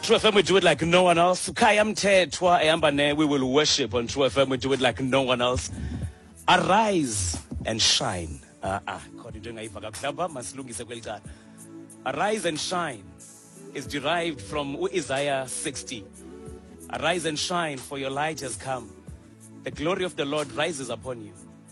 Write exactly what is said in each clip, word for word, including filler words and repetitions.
True F M, we do it like no one else. Kaya mthethwa ehamba ne, we will worship on True F M, we do it like no one else. Arise and shine. Ah, ah. Arise and shine is derived from Isaiah sixty. Arise and shine, for your light has come. The glory of the Lord rises upon you.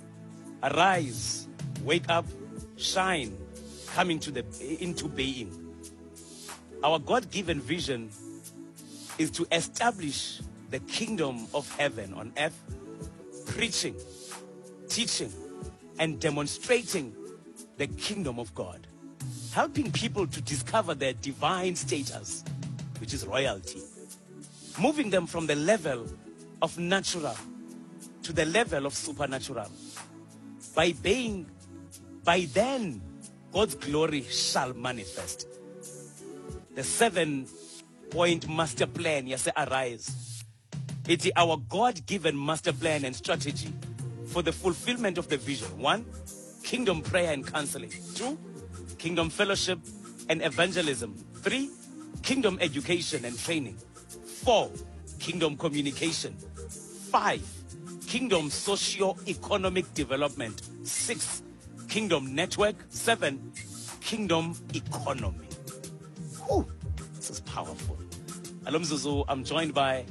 Arise, wake up, shine, coming to the into being. Our God-given vision is to establish the kingdom of heaven on earth, preaching, teaching, and demonstrating the kingdom of God, helping people to discover their divine status, which is royalty, moving them from the level of natural to the level of supernatural. By being, by then, God's glory shall manifest. The seven-point master plan, yes, arise. It's our God-given master plan and strategy for the fulfillment of the vision. One, kingdom prayer and counseling. Two, kingdom fellowship and evangelism. Three, kingdom education and training. Four, kingdom communication. Five, kingdom socio-economic development. Six, kingdom network. Seven, kingdom economy. Whew, this is powerful. Alom Zuzu, I'm joined by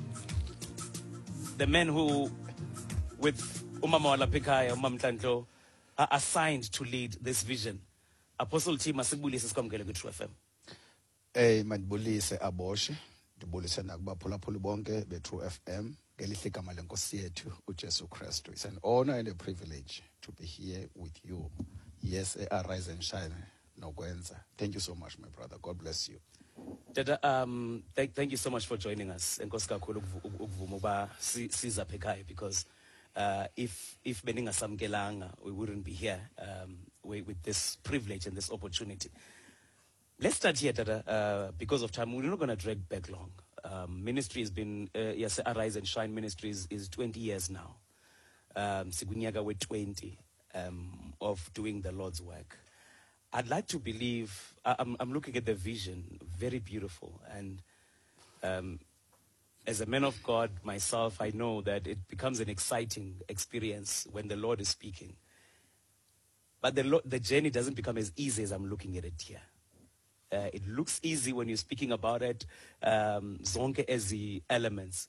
the men who, with Umama Walapikaya, Umam Tantlo, are assigned to lead this vision. Apostle T. Masibulisi sikwamkele ku True F M. Eh, mandibulise Aboshe, ndibulise nakubaphulaphuli bonke be True F M. Ngelihle igama lenkosi yethu uJesu Kristu. It's an honor and a privilege to be here with you. Yes, arise and shine. Nokwenza. Thank you so much, my brother. God bless you. Dada, um, thank, thank you so much for joining us. Enkosi kakhulu ukuvuma uba siza phekhaya, because uh, if if beningasamkelanga, we wouldn't be here um, with, with this privilege and this opportunity. Let's start here, Dada, uh, because of time. We're not going to drag back long. Um, ministry has been, uh, yes, Arise and Shine Ministries is twenty years now. Um, Sigunyaga with twenty um, of doing the Lord's work. I'd like to believe, I'm, I'm looking at the vision, very beautiful. And um, as a man of God myself, I know that it becomes an exciting experience when the Lord is speaking. But the, the journey doesn't become as easy as I'm looking at it here. Uh, it looks easy when you're speaking about it, um, zonke as the elements.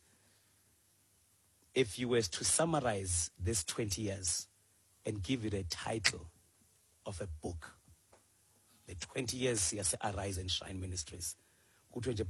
If you were to summarize this twenty years and give it a title of a book, the twenty years, yes, Arise and Shine Ministries, twenty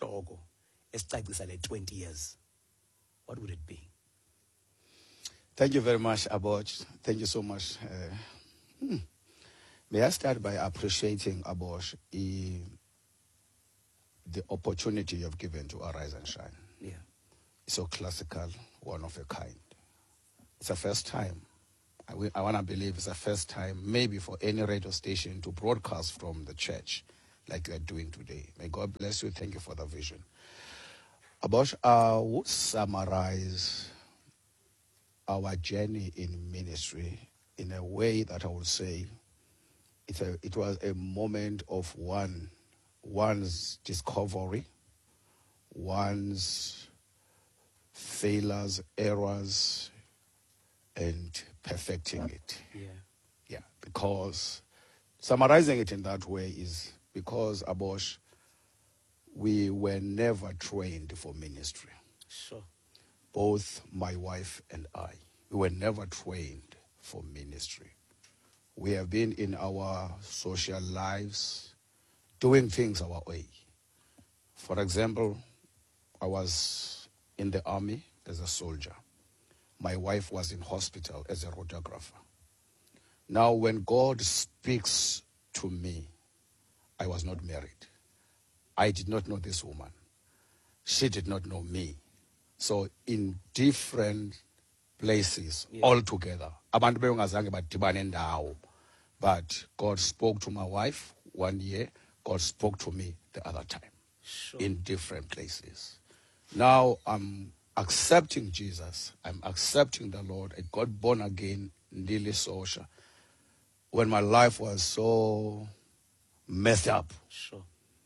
years, what would it be? Thank you very much, Abosh. Thank you so much. Uh, hmm. May I start by appreciating, Abosh, the, the opportunity you've given to Arise and Shine. Yeah. It's so classical, one of a kind. It's the first time. I, I want to believe it's the first time, maybe for any radio station to broadcast from the church like you are doing today. May God bless you. Thank you for the vision. Abosh, I would summarize our journey in ministry in a way that I would say it's a, it was a moment of one, one's discovery, one's failures, errors, and perfecting it. Yeah. Yeah, because summarizing it in that way is because, Abosh, we were never trained for ministry. Sure. Both my wife and I, we were never trained for ministry. We have been in our social lives doing things our way. For example, I was in the army as a soldier. My wife was in hospital as a radiographer. Now, when God speaks to me, I was not married. I did not know this woman. She did not know me. So in different places, yeah, altogether, but God spoke to my wife one year, God spoke to me the other time, sure, in different places. Now I'm accepting Jesus. I'm accepting the Lord. I got born again, nearly social, when my life was so messed up. Sure.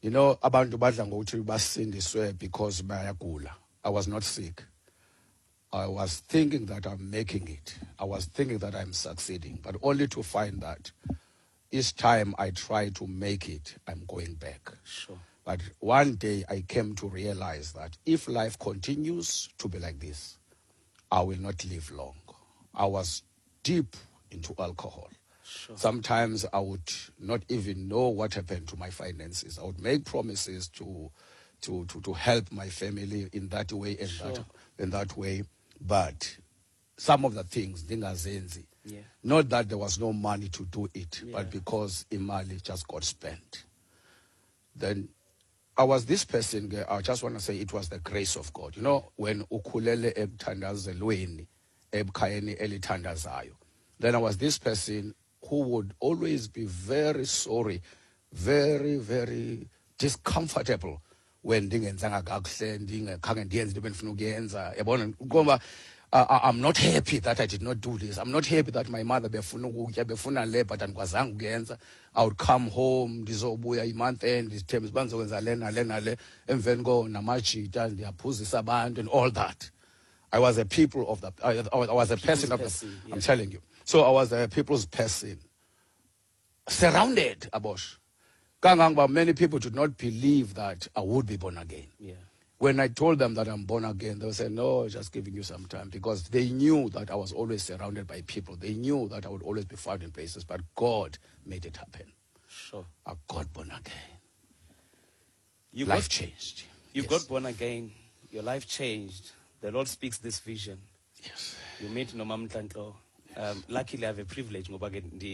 You know, abantu badla ngokuthi basindiswe because bayagula. I was not sick. I was thinking that I'm making it. I was thinking that I'm succeeding, but only to find that each time I try to make it, I'm going back. Sure. But one day I came to realize that if life continues to be like this, I will not live long. I was deep into alcohol. Sure. Sometimes I would not even know what happened to my finances. I would make promises to to to, to help my family in that way and Sure. that in that way. But some of the things, ndingazenzi. Yeah. Not that there was no money to do it, Yeah. but because imali just got spent. Then I was this person, ke, I just want to say it was the grace of God. You know, when ukhulele ekuthandazelweni, ebukhayeni elithandazayo. Then I was this person who would always be very sorry, very, very discomfortable when ndingenzanga kakuhle, ndingakhange ndiyenze into ebendifuna ukuyenza. Yabona, ngoba Uh, I'm not happy that I did not do this. I'm not happy that my mother befuna ukutya befuna le but andikwazanga ukuyenza. I would come home ndizobuya i-month end ndithemba uba ndizokwenza le nale nale emveni ko namajita ndiyaphuzisa abantu and all that. I was a people of the I, I was a person of the person, yeah. I'm telling you. So I was a people's person. Surrounded, Abosh. Kangangoba many people did not believe that I would be born again. Yeah. When I told them that I'm born again, they would say, no, just giving you some time. Because they knew that I was always surrounded by people. They knew that I would always be found in places. But God made it happen. Sure. I got born again. You life got, changed. You yes. got born again. Your life changed. The Lord speaks this vision. Yes. You meet Nomam Tantlo. Um, luckily, I have a privilege. I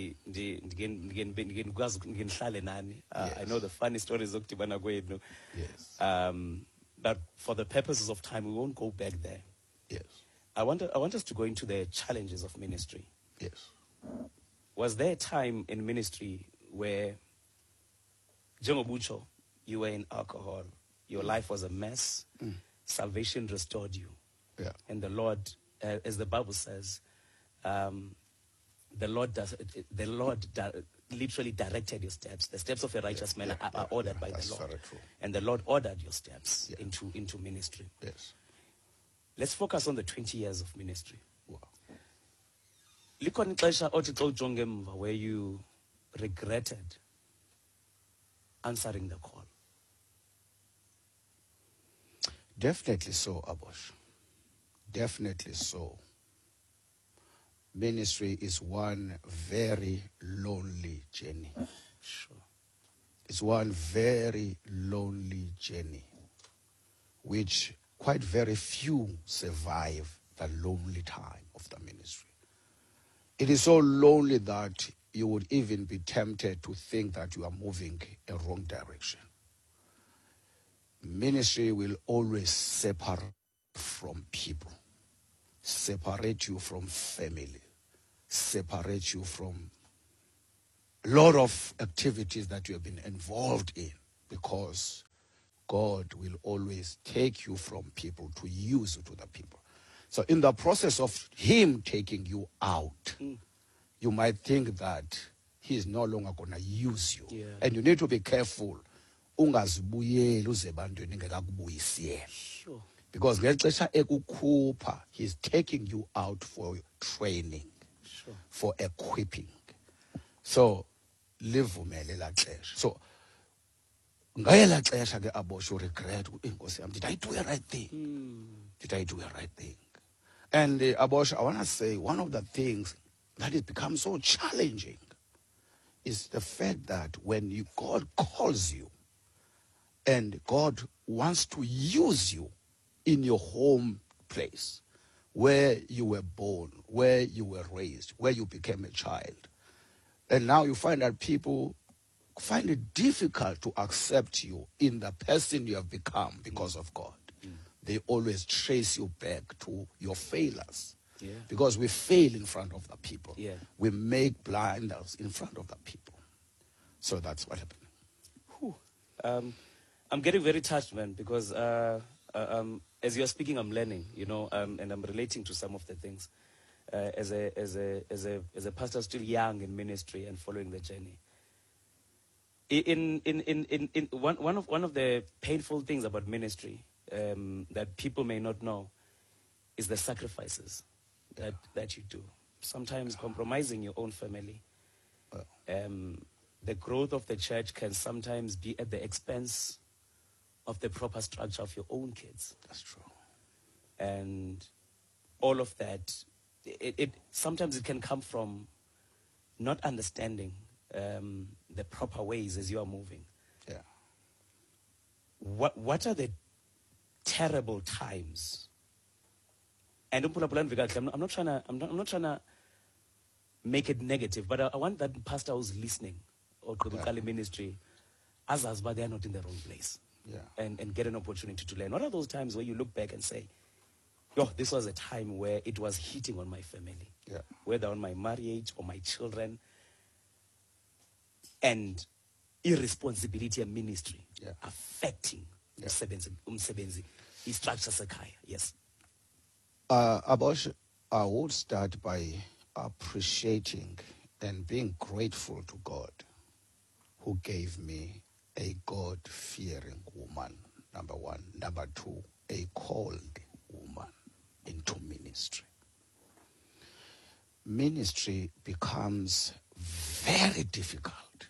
know the funny stories of Tibana Gwenu. Yes. Um, But for the purposes of time, we won't go back there. Yes. I want, I want us to go into the challenges of ministry. Yes. Was there a time in ministry where, Jengobucho, you were in alcohol, your mm. life was a mess, mm. salvation restored you. Yeah. And the Lord, uh, as the Bible says, um, the Lord does, the Lord di- literally directed your steps. The steps of a righteous yeah, man yeah, are, are yeah, ordered yeah, by the Lord. True. And the Lord ordered your steps yeah. into, into ministry. Yes. Let's focus on the twenty years of ministry. Wow. Likhona ixesha othi xa ujonge emva where you regretted answering the call? Definitely so, Abosh. Definitely so. Ministry is one very lonely journey. Sure. It's one very lonely journey, which quite very few survive the lonely time of the ministry. It is so lonely that you would even be tempted to think that you are moving a wrong direction. Ministry will always separate from people, separate you from family, separate you from a lot of activities that you have been involved in, because God will always take you from people to use you to the people. So in the process of him taking you out, mm. you might think that he is no longer going to use you. Yeah. And you need to be careful. Ungazibuyeli uze ebantwini engekakubuyisiyela. Sure. Because ngexesha ekukhupha, he's taking you out for training, sure. for equipping. So livumele la xesha. So ngayela xesha ke Abosh you regret, inkosi yami, did I do a right thing? Mm. Did I do a right thing? And uh, Abosh, I want to say one of the things that has become so challenging is the fact that when you, God calls you and God wants to use you in your home place, where you were born, where you were raised, where you became a child, and now you find that people find it difficult to accept you in the person you have become because of God. Mm. They always trace you back to your failures. Yeah. Because we fail in front of the people. Yeah. We make blunders in front of the people. So that's what happened. Whew. Um, I'm getting very touched, man, because uh, uh, um, as you're speaking, I'm learning, you know, um, and I'm relating to some of the things. Uh, as a as a as a as a pastor still young in ministry and following the journey. In in in in, in one one of one of the painful things about ministry um, that people may not know is the sacrifices Yeah. that that you do. Sometimes compromising your own family. Um, the growth of the church can sometimes be at the expense of the proper structure of your own kids, That's true. and all of that. It, it sometimes it can come from not understanding um, the proper ways as you are moving. Yeah. What what are the terrible times? And I'm I'm not trying to I'm not, I'm not trying to make it negative, but I, I want that pastor who's listening or to the Kali ministry, as as but they are not in the wrong place. Yeah. And and get an opportunity to learn. What are those times where you look back and say, yo, this was a time where it was hitting on my family, Yeah. whether on my marriage or my children, and irresponsibility and ministry Yeah. affecting Yeah. umsebenzi, umsebenzi, i-structure sekhaya. Yes. Uh, Abosh, I would start by appreciating and being grateful to God who gave me a God-fearing woman, number one. Number two, a called woman into ministry. Ministry becomes very difficult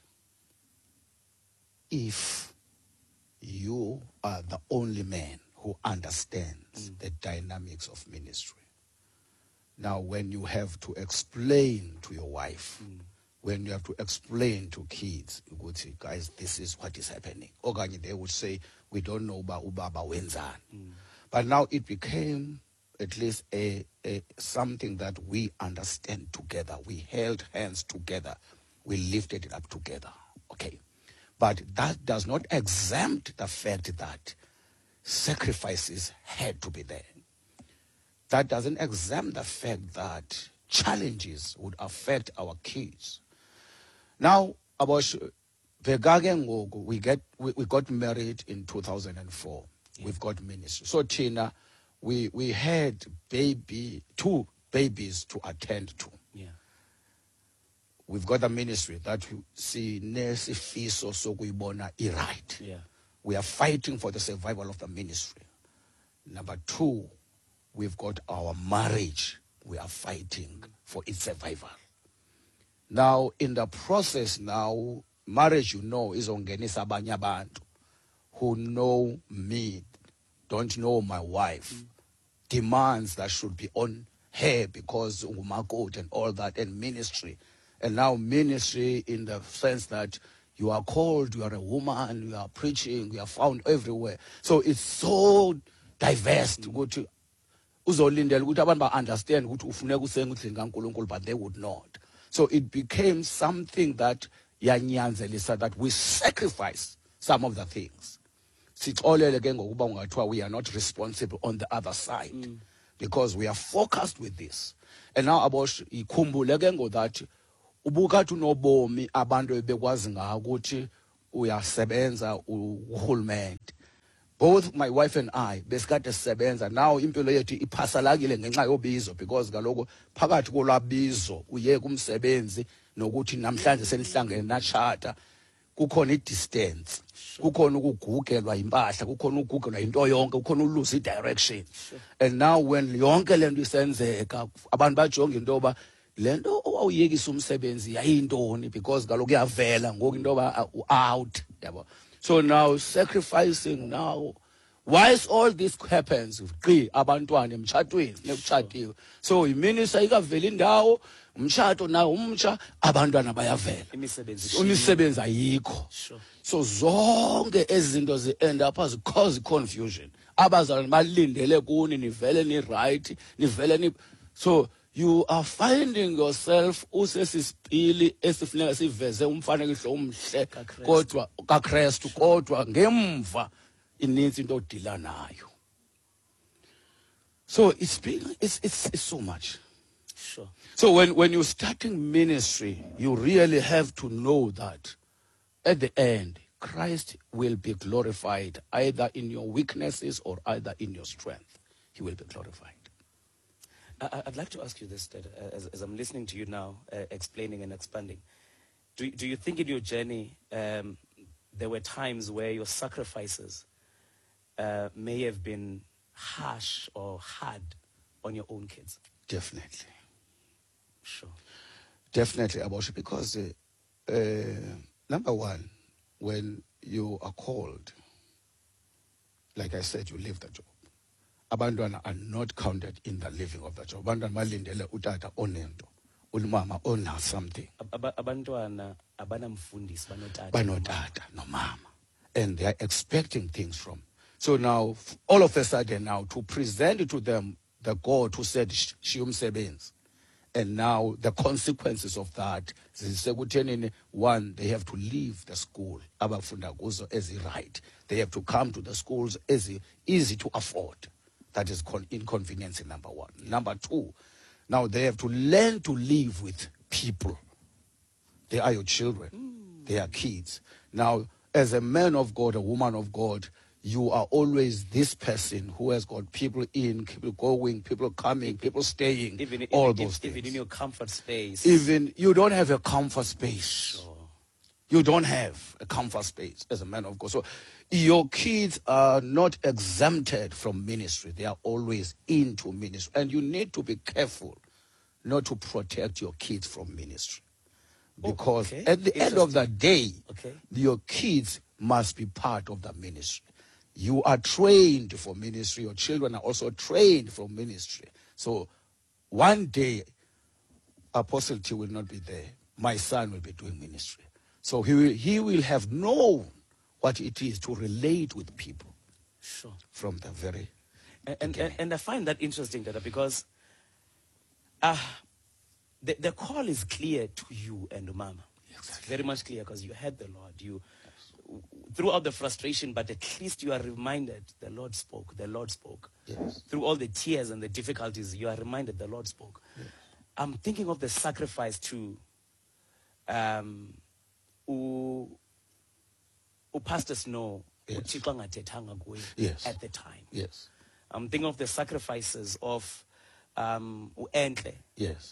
if you are the only man who understands mm. the dynamics of ministry. Now, when you have to explain to your wife, mm. when you have to explain to kids, you would say, guys, this is what is happening. Okanye they would say, we don't know about ubaba wenzani. Mm. But now it became at least a, a something that we understand together. We held hands together. We lifted it up together. Okay. But that does not exempt the fact that sacrifices had to be there. That doesn't exempt the fact that challenges would affect our kids. Now, about we get we, we got married in two thousand four. Yeah. We've got ministry. So Tina, we we had baby two babies to attend to. Yeah. We've got a ministry that we see nesifiso sokuyibona right. Yeah. We are fighting for the survival of the ministry. Number two, we've got our marriage. We are fighting for its survival. Now, in the process now, marriage, you know, is ongenisa abanye abantu who know me, don't know my wife, mm. demands that should be on her because umakoti and all that, and ministry. And now ministry in the sense that you are called, you are a woman, you are preaching, you are found everywhere. So it's so diverse. Mm. Uzolindela ukuthi abantu ba understand ukuthi ufuneka usenga ukuthi ngaNkulunkulu, but they would not. So it became something that yanyanzelisa that we sacrifice some of the things. Sixolele ke ngokuba ungathiwa we are not responsible on the other side mm. because we are focused with this. And now abosh ikhumbule ke ngo that ubukathi unobomi abantu bekwazi ngawo ukuthi uyasebenza uhulumende. Both my wife and I besikade sisebenza. Now impilo yethu iphasalakile ngenxa yobizo because kaloku phakathi kolwabizo uyeke umsebenzi nokuthi namhlanje senihlangene nachata kukhona idistance, kukhona ukugugelwa impahla, kukhona ukugugelwa into yonke, kukhona ulose direction. And now when yonke lento isenzeka abantu bajonga into oba lento owawuyekisa umsebenzi yayintoni because kaloku yavela ngoku into oba out yabo. So now sacrificing now, whilst all this happens, qi abantwana emtshatweni nekutshatiwe. So iminister ikavela indawo, umtshato nawo umtsha, abantwana bayavela. Imisebenzi ayikho. So zonke ezinto zi end up as cause confusion. Abazali balindele kuni nivele ni right, nivele ni. So you are finding yourself usesisipili esifuneka siveze umfanekiso omhle kodwa kaKristu kodwa ngemva ininzi into odila nayo. So it's been it's it's, it's so much. Sure. So when when you're starting ministry, you really have to know that at the end Christ will be glorified either in your weaknesses or either in your strength. He will be glorified. I'd like to ask you this, Dad, as, as I'm listening to you now, uh, explaining and expanding. Do, do you think in your journey, um, there were times where your sacrifices uh, may have been harsh or hard on your own kids. Definitely. Sure. Definitely, Abosha, because uh, uh, number one, when you are called, like I said, you leave the job. Abantwana are not counted in the living of the job. Abantwana balindele utata onento, umama ona something. Ab- abantwana abanamfundisi banotata. Banotata, no mama. And they are expecting things from. So now, all of a sudden now, to present to them the God who said, Shium Sebens. And now the consequences of that, one, they have to leave the school, abafunda kuzo as right. They have to come to the schools as easy to afford. That is con- inconvenience number one. Number two, now they have to learn to live with people. They are your children. Mm. They are kids. Now, as a man of God, a woman of God, you are always this person who has got people in, people going, people coming, people staying, even, all even, those even things. Even in your comfort space. Even, you don't have a comfort space. Sure. You don't have a comfort space as a man of God. So your kids are not exempted from ministry. They are always into ministry. And you need to be careful not to protect your kids from ministry. Because oh, okay. at the end of the day, okay. your kids must be part of the ministry. You are trained for ministry. Your children are also trained for ministry. So one day, Apostle T will not be there. My son will be doing ministry. So he will, he will have known what it is to relate with people. Sure. From the very and, and, and, and I find that interesting, Dada, because uh, the, the call is clear to you and Mama. Exactly. Very much clear, because you had the Lord. You throughout the frustration, but at least you are reminded the Lord spoke. The Lord spoke. Yes. Through all the tears and the difficulties, you are reminded the Lord spoke. Yes. I'm thinking of the sacrifice to um u, u Pastor Snow. Yes. Yes. At the time. Yes. I'm thinking of the sacrifices of um Entle. Yes.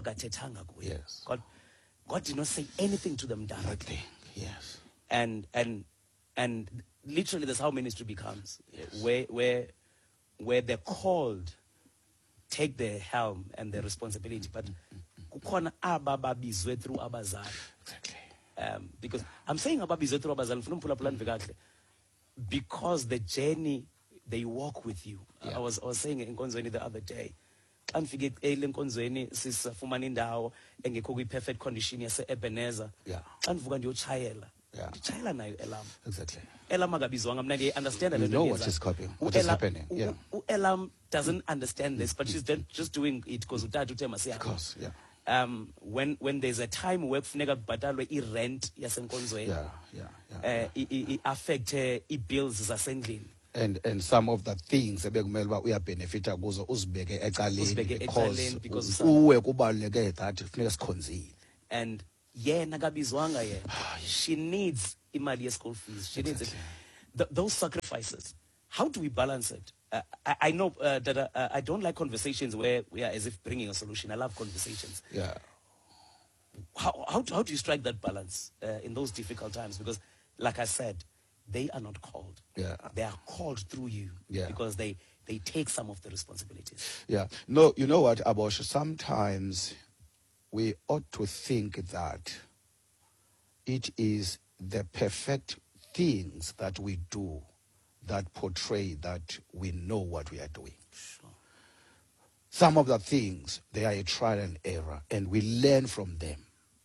Yes. God, God did not say anything to them directly. Yes. And and and literally that's how ministry becomes. Yes. Where where where they're called, take the helm and the responsibility. But kukhona ababizwe through abazali. Exactly. Um, because I'm saying ababizwe through abazali because the journey they walk with you. Yeah. I was I was saying in Konzweni the other day. Xa ngifike early enkonzweni sisafumana indawo engekho kwi-perfect condition yase Ebenezer. Yeah. Xa ndivuka ndiyotshayela. Yeah. Nditshayela nayo Elam. Exactly. Elam akabizwanga mna ndiye understand you know what is copying, what is happening. Yeah. Elam doesn't understand this, but she's just doing it because utata uthe masiya. Of course, yeah. Um, when when there's a time where kufuneka kubhatalwe i-rent yasenkonzweni. Yeah, yeah, yeah. Uh, i-affect i-bills zasendlini. And and some of the things ebekumele uba uyabenefita kuzo uzibeke ecaleni because uwe kubaluleke that kufuneka sikhonzile. And yena kabizwanga yena. She needs imali ye-school fees. She needs it. Th- those sacrifices. How do we balance it? Uh, I, I know uh, that uh, I don't like conversations where we are as if bringing a solution. I love conversations. Yeah. How how how do you strike that balance uh, in those difficult times? Because, like I said, they are not called. Yeah. They are called through you. Yeah. Because they, they take some of the responsibilities. Yeah. No, you know what, Abosh? Sometimes we ought to think that it is the perfect things that we do that portray that we know what we are doing. Sure. Some of the things, they are a trial and error, and we learn from them.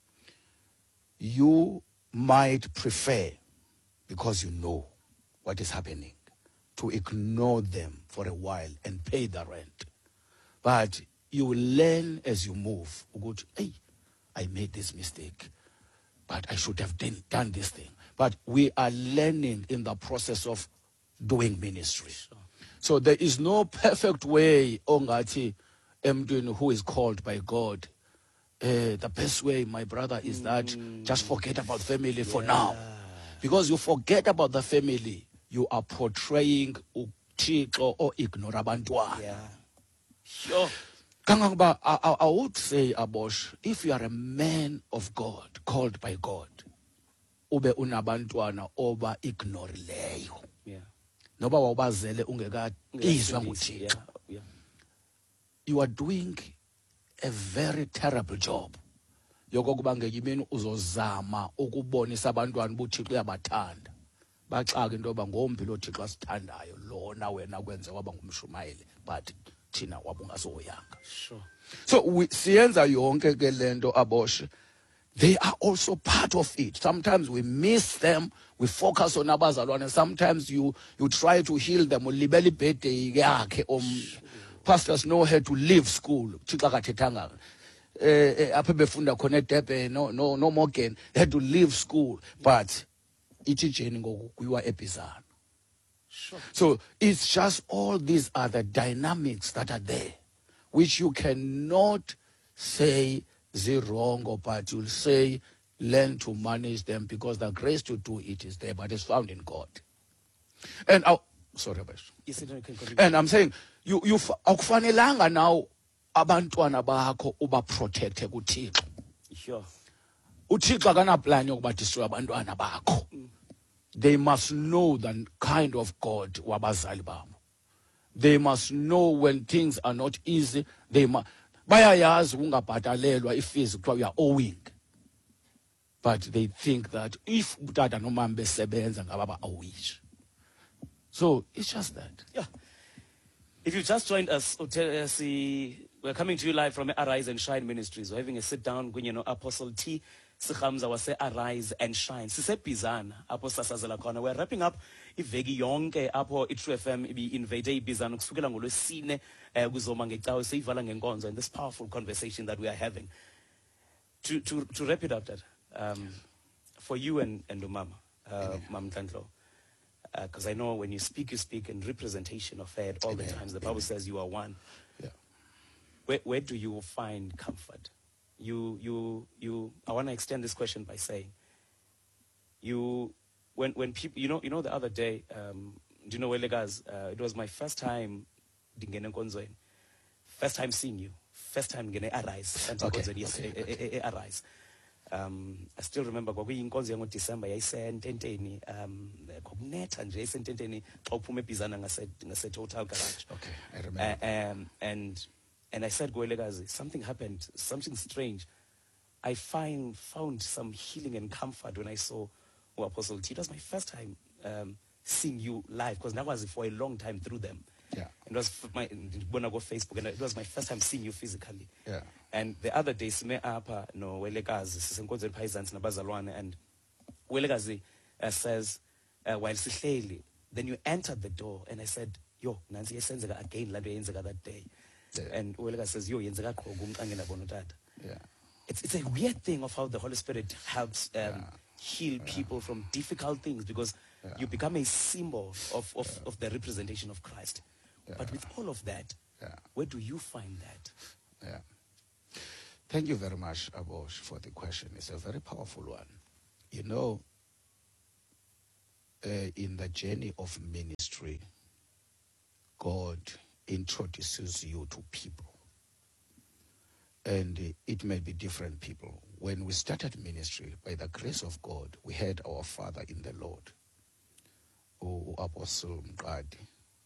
You might prefer, because you know what is happening, to ignore them for a while and pay the rent. But you will learn as you move. Hey, I made this mistake, but I should have done, done this thing. But we are learning in the process of doing ministry. Sure. So there is no perfect way, ongati, emntwini who is called by God. Uh, the best way, my brother, is mm. that just forget about family yeah. for now. Because you forget about the family, you are portraying uThixo or ignore abantwana. Yeah. Sure. I, I, I would say, Abosh, if you are a man of God, called by God, ube unabantwana oba ignorileyo Yeah. noba wawubazele ungekabizwa nguThixo. Yeah. Yeah. You are doing a very terrible job yokokuba ngeyimini uzozama ukubonisa abantwana ubuThixo uyabathanda baxaka into yoba ngombi lo Thixo asithandayo lona wena kwenze waba ngumshumayeli but thina wabungasoyanga. Sure. So we siyenza yonke ke lento aboshe. They are also part of it. Sometimes we miss them, we focus on abazalwane. Sometimes you you try to heal them. Ulibeli birthday yakhe om pastors know how to leave school. Thixo akathethanga. Eh apha befunda khona eDurban no no no Morgan had to leave school but ithi Jane ngoku kuyiwa eBizana. Sure. So it's just all these other dynamics that are there, which you cannot say they're wrong, or but you'll say learn to manage them because the grace to do it is there, but it's found in God. And I, sorry, Abash. Yes, you can continue. And I'm saying you you akufanelanga now abantwana bakho uba protect kuThixo. Sure. uThixo akanaplan yokuba destroy abantwana bakho. They must know the kind of God wabazali babo. They must know when things are not easy. They must bayayazi ungabhatalelwa ifees kuthiwa you are owing. But they think that if utata nomama besebenza ngaba awish. So it's just that. Yeah. If you just joined us, uh, see, we're coming to you live from Arise and Shine Ministries. We're having a sit down with, you know, Apostle T. Sikhamza wase Arise and Shine. Sise Bizana, apo sasazela khona. We're wrapping up iveki yonke apo i-True F M ibi invade ibizana kusukela ngolwesine kuzoma ngecawe seyivala ngenkonzo, and this powerful conversation that we are having. To to to wrap it up, Dad, um, for you and and Umama, uh, Mam Tantlo, because uh, I know when you speak, you speak in representation of her all Amen. the times. The Bible Amen. Says you are one. Yeah. Where where do you find comfort? You, you, you, I want to extend this question by saying, you, when, when people, you know, you know, the other day, um, do you know, Welegas, uh, it was my first time, first time seeing you, first time getting Arise, Okay, yes, okay, okay. Arise. Um, I still remember, in December, I said, Tenteni, um, Cogneta, Jason Tenteni, Topume Pizana, I said, I said, Total Garage. Okay, I remember. Uh, um, and, And I said, Goelegazi, something happened, something strange. I find found some healing and comfort when I saw oh, Apostle T. It was my first time um, seeing you live, because that was for a long time through them. Yeah. It was my when I go Facebook, and it was my first time seeing you physically. Yeah. And the other day, Sme Apa, no, Goelegazi, Sisenkoze Paisans Nabazalwane, and Goelegazi uh, says, uh, while Sihleli, then you entered the door, and I said, yo, Nancy Senzega again, Lando Yenzaga that day. Yeah. And Uwelega says, yo, yeah. It's, it's a weird thing of how the Holy Spirit helps um, yeah. heal yeah. people from difficult things, because yeah. you become a symbol of, of, yeah. of the representation of Christ. Yeah. But with all of that, yeah. where do you find that? Yeah. Thank you very much, Abosh, for the question. It's a very powerful one. You know, uh, in the journey of ministry, God introduces you to people, and uh, it may be different people. When we started ministry, by the grace of God, we had our father in the Lord, O Apostle Mqadi.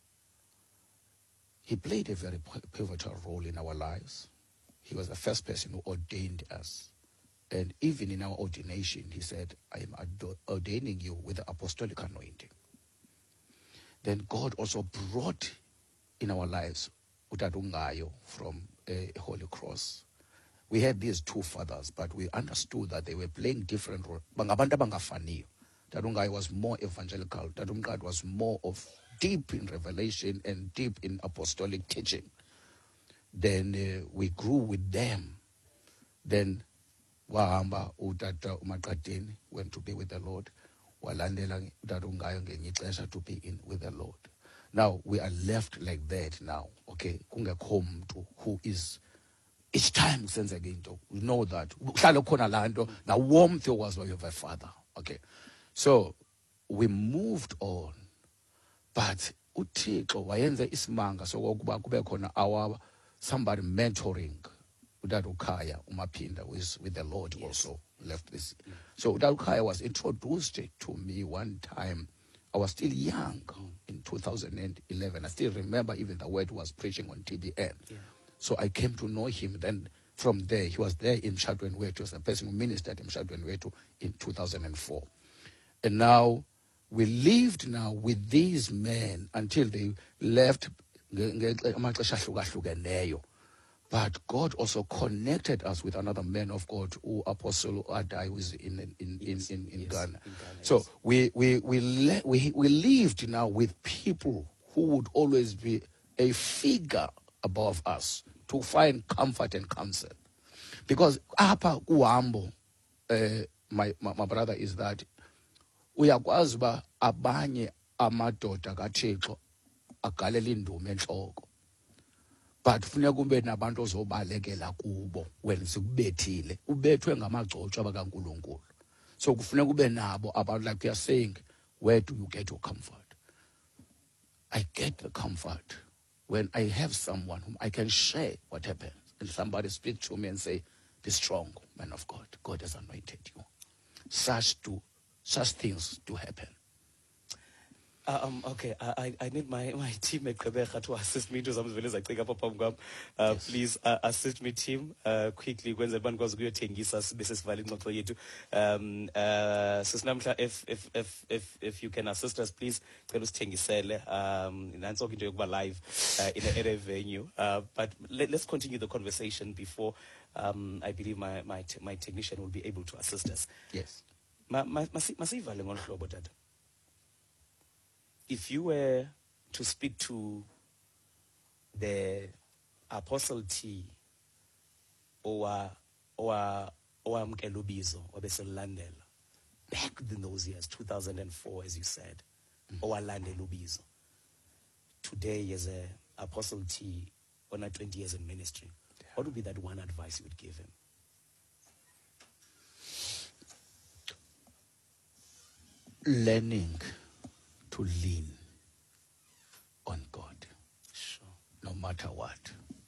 He played a very pivotal role in our lives. He was the first person who ordained us, and even in our ordination, he said, I am ordaining you with the apostolic anointing. Then God also brought in our lives Utadungayo from a uh, Holy Cross. We had these two fathers, but we understood that they were playing different roles. Tadungayo was more evangelical. Tadungayo was more of deep in revelation and deep in apostolic teaching. Then uh, we grew with them. Then Wahamba Utata Umakatini went to be with the Lord. Walandela Tadungayo ngenyixesha to be in with the Lord. Now we are left like that now, okay? Kungekho mntu who is each time senzeke into. We know that. Uhlala khona la nto na warmth was of a father, okay? So we moved on, but uThixo wayenze isimanga sokuba kube khona our somebody mentoring Udadu Kaya Umapinda, who is with the Lord, Yes. also left this. Mm. So Udadu Kaya was introduced to me one time. I was still young mm. in two thousand eleven. I still remember even the word was preaching on T B N. Yeah. So I came to know him. Then from there, he was there in Mshadweni Wethu, as a person who ministered in Mshadweni Wethu in two thousand four. And now we lived now with these men until they left. But God also connected us with another man of God, who Apostle Adai, who is in in, Yes, in, in, in yes, Ghana. in Ghana. So Yes. we we we, le- we we lived now with people who would always be a figure above us to find comfort and counsel. Because apa uhambo, uh, my, my my brother, is that uyakwazi uba abanye amadoda kaThixo agalela indumo enhloko. But funeka ube nabantu ozobalekela kubo when sikubethile ubethwe ngamagcotshwa bakaNkulunkulu. So kufuneka ube nabo about, like you are saying, where do you get your comfort? I get the comfort when I have someone whom I can share what happens, and somebody speak to me and say, be strong, man of God. God has anointed you. Such to such things to happen. Uh, um, okay, I, I I need my, my team at Quebec to assist me to some village. I think up uh, Yes. Please uh, assist me, team, uh, quickly. When the band goes good, Tengisa, Missus Valid, not for you too. Um, uh, if if if if if you can assist us, please. Tell us Tengisele. Um, and I'm talking to you about live uh, in a area venue. Uh, but let, let's continue the conversation before. Um, I believe my my t- my technician will be able to assist us. Yes. Ma ma masiva lengon hlobo dad. If you were to speak to the Apostle T or or or Mkelubizo or Beselandela, back in those years, two thousand four, as you said, or Landelubizo, today as a Apostle T on a twenty years in ministry, what would be that one advice you would give him? Learning to lean on God, Sure. no matter what.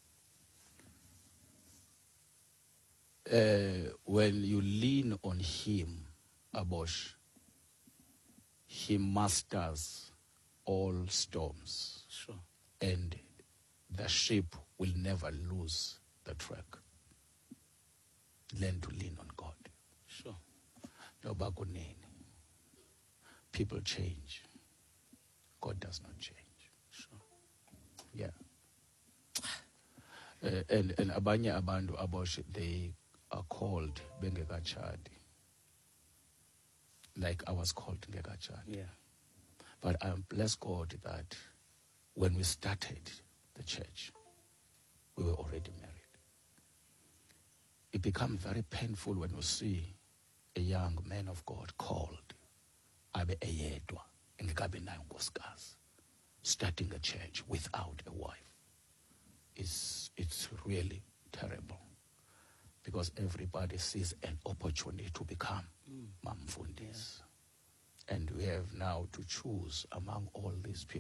Uh, when you lean on Him, Abosh, He masters all storms, Sure. and the ship will never lose the track. Learn to lean on God. Sure. No bakunini. People change. God does not change. Sure. Yeah. Uh, and and abanye abantu Abosh, they are called bengekachadi. Like I was called ngekachadi. Yeah. But I bless God that when we started the church, we were already married. It becomes very painful when you see a young man of God called abe eyedwa engekabi nayo unkosikazi, starting a church without a wife. It's, it's really terrible, because everybody sees an opportunity to become mm. Mamfundis. Yeah. And we have now to choose among all these people.